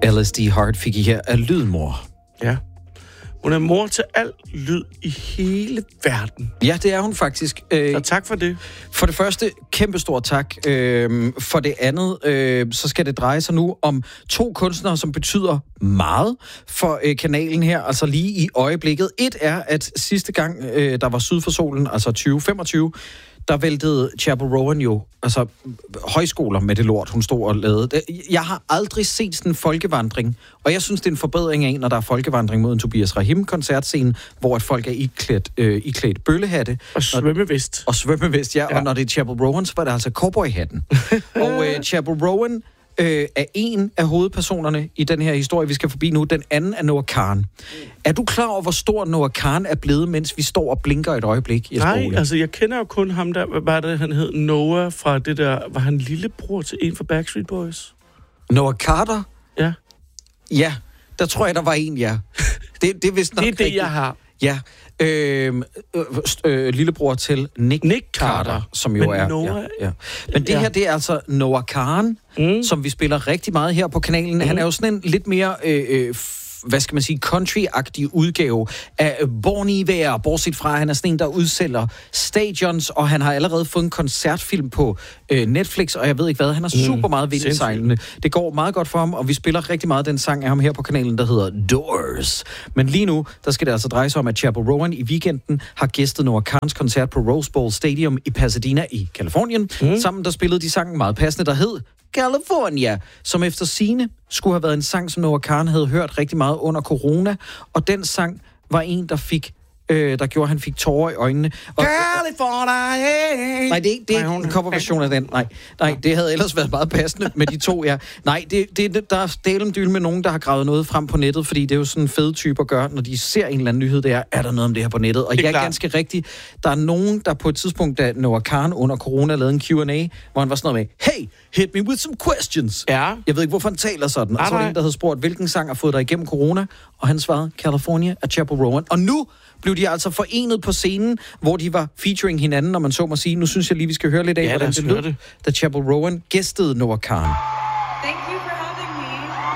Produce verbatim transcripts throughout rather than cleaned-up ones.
L S D Heart fik I her af Lydmor. Ja. Hun er mor til al lyd i hele verden. Ja, det er hun faktisk. Øh, så tak for det. For det første, kæmpestor tak. Øh, for det andet, øh, så skal det dreje sig nu om to kunstnere, som betyder meget for øh, kanalen her, altså lige i øjeblikket. Et er, at sidste gang, øh, der var Syd for Solen, altså tyve femogtyve, der væltede Chappell Rowan jo, altså højskoler med det lort, hun stod og lavede. Jeg har aldrig set sådan en folkevandring, og jeg synes, det er en forbedring af, når der er folkevandring mod en Tobias Rahim-koncertscene, hvor at folk er iklædt, øh, iklædt bøllehatte. Og svømmevest. Og svømmevest, ja. ja. Og når det er Chappell Rowan, så var det altså cowboyhatten. og øh, Chappell Rowan øh, er en af hovedpersonerne i den her historie, vi skal forbi nu. Den anden er Noah Kahan. Er du klar over, hvor stor Noah Kahan er blevet, mens vi står og blinker et øjeblik i Nej, altså jeg kender jo kun ham der, hvad var det, han hed? Noah fra det der, var han lillebror til en fra Backstreet Boys? Noah Carter? Ja. Ja, der tror jeg, der var en, ja. Det, det er vist nok det er det, rigtigt. Jeg har. Ja, øh, øh, øh, lillebror til Nick, Nick Carter, Carter, som jo men er... Noah, ja, ja. Men det ja. her, det er altså Noah Kahan, mm. som vi spiller rigtig meget her på kanalen. Mm. Han er jo sådan en lidt mere... Øh, øh, hvad skal man sige, country-agtig udgave af Bon Iver, bortset fra, at han er sådan en, der udsælger stadions, og han har allerede fået en koncertfilm på øh, Netflix, og jeg ved ikke hvad, han er super meget vindsejlende. Det går meget godt for ham, og vi spiller rigtig meget den sang af ham her på kanalen, der hedder Doors. Men lige nu, der skal det altså dreje sig om, at Chappell Rowan i weekenden har gæstet Noah Kahans koncert på Rose Bowl Stadium i Pasadena i Kalifornien. Mm. Sammen der spillede de sangen meget passende, der hed California, som efter sigende skulle have været en sang, som Noah Kahan havde hørt rigtig meget under corona, og den sang var en, der fik øh, der gjorde, at han fik tårer i øjnene. Og, California! Hey. Nej, det er ikke det er en coverversion af den. Nej, nej, det havde ellers været meget passende med de to, ja. Nej, det, det, der er delen dyl med nogen, der har gravet noget frem på nettet, fordi det er jo sådan en fed type at gøre, når de ser en eller anden nyhed, der er der noget om det her på nettet. Og jeg er klar. Ganske rigtigt. Der er nogen, der på et tidspunkt, da Noah Kahan under corona lavede en Q and A, hvor han var sådan noget med, hey, hit me with some questions. Ja. Jeg ved ikke, hvorfor han taler sådan. Og så var det en, der havde spurgt, hvilken sang har fået dig igennem corona? Og han svarede, California af Chappell Rowan. Og nu blev de altså forenet på scenen, hvor de var featuring hinanden, når man så må sige. Nu synes jeg lige, vi skal høre lidt af, ja, hvordan det lød, da Chappell Rowan gæstede Noah Kahan. Thank you for having me.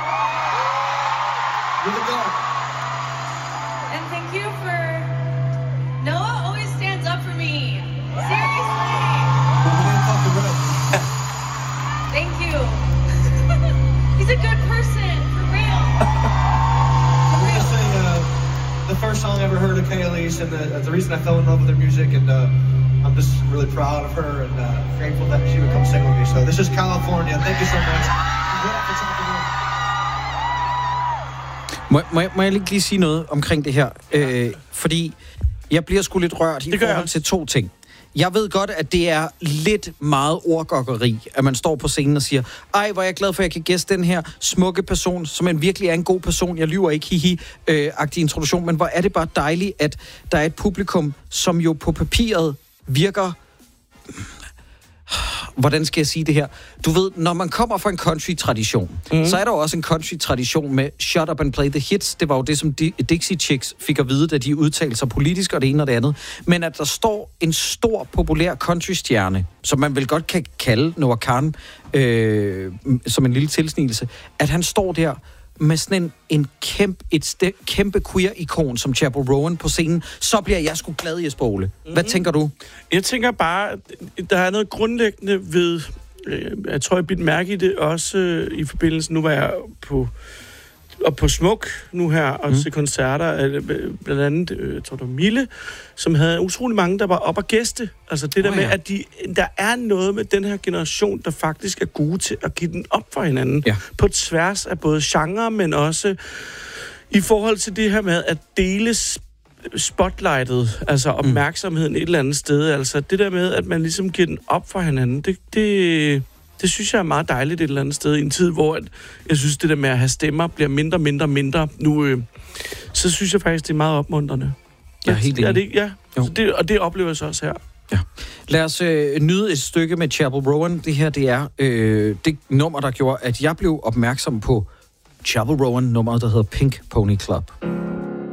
You're the dog. And thank you for... Noah always stands up for me. Seriously. Thank you. He's a good person, for real. The first song I ever heard of K L E, and the, the reason I fell in love with her music, and uh, I'm just really proud of her and uh, grateful that she would come sing with me. So this is California. Thank you so much. Må, må, jeg, må jeg lige sige noget omkring det her? Øh, fordi jeg bliver sgu lidt rørt i forhold til to ting. Jeg ved godt, at det er lidt meget ordgokkeri, at man står på scenen og siger, ej, hvor er jeg glad for, at jeg kan gæste den her smukke person, som en virkelig er en god person. Jeg lyver ikke, hihi-agtig introduktion, men hvor er det bare dejligt, at der er et publikum, som jo på papiret virker... Hvordan skal jeg sige det her? Du ved, når man kommer fra en country-tradition, mm. så er der jo også en country-tradition med shut up and play the hits. Det var jo det, som Dixie Chicks fik at vide, da de udtalte sig politisk og det ene og det andet. Men at der står en stor, populær country-stjerne, som man vel godt kan kalde Noah Kahan, øh, som en lille tilsnigelse, at han står der med sådan en, en kæmpe, et sted, kæmpe queer-ikon som Chappell Rowan på scenen, så bliver jeg sgu glad, Jesper Ole. Hvad mm-hmm. tænker du? Jeg tænker bare, der er noget grundlæggende ved, øh, jeg tror, jeg bidt mærke i det også øh, i forbindelse, nu var jeg på, og på Smuk nu her, og mm. til koncerter, øh, blandt andet, øh, jeg tror det var Mille, som havde utrolig mange, der var op og gæste. Altså det der oh, med, ja. at de, der er noget med den her generation, der faktisk er gode til at give den op for hinanden. Ja. På tværs af både genre, men også i forhold til det her med at dele spotlightet, altså opmærksomheden mm. et eller andet sted. Altså det der med, at man ligesom giver den op for hinanden, det... det Det synes jeg er meget dejligt et eller andet sted i en tid, hvor jeg synes, det der med at have stemmer bliver mindre, mindre, mindre. Nu, øh, så synes jeg faktisk, det er meget opmuntrende. Ja, helt enig. Ja, det, ja. Så det, og det oplever jeg så også her. Ja. Lad os øh, nyde et stykke med Chappell Rowan. Det her, det er øh, det nummer, der gjorde, at jeg blev opmærksom på Chappell Rowan, nummeret, der hedder Pink Pony Club.